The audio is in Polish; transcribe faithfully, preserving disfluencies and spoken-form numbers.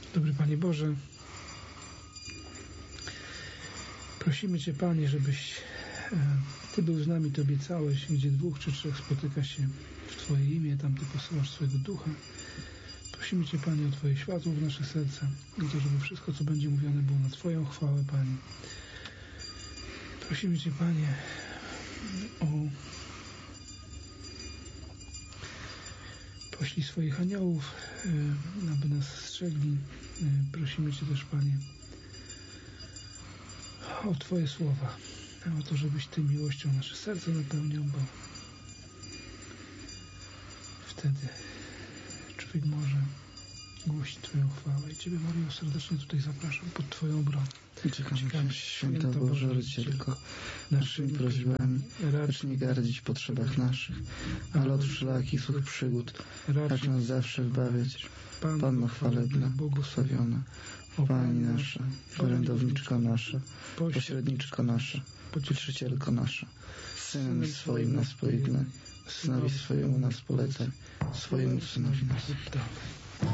Dobry Panie Boże, prosimy Cię, Panie, żebyś Ty był z nami, Ty obiecałeś, gdzie dwóch czy trzech spotyka się w Twoje imię, tam Ty posyłasz swojego Ducha. Prosimy Cię, Panie, o Twoje światło w nasze serca i to, żeby wszystko, co będzie mówione, było na Twoją chwałę, Panie. Prosimy Cię, Panie, o poślij swoich aniołów, aby nas strzegli. Prosimy Cię też, Panie, o Twoje słowa, o to, żebyś Ty miłością nasze serce napełniał, bo wtedy człowiek może głosić Twoją chwałę. I Ciebie, Maryjo, serdecznie tutaj zapraszam pod Twoją obronę. Czekamy, święta Boża Rodzicielko, naszymi prośbami, racz nie gardzić w potrzebach naszych, ale od wszelakich złych przygód racz nas zawsze wbawiać. Panno chwalebna, błogosławiona, Pani nasza, orędowniczko nasza, pośredniczko nasza, pocieszycielko nasza, Synem swoim nas pojednaj, Synowi swojemu nas polecaj, swojemu Synowi nas oddawaj.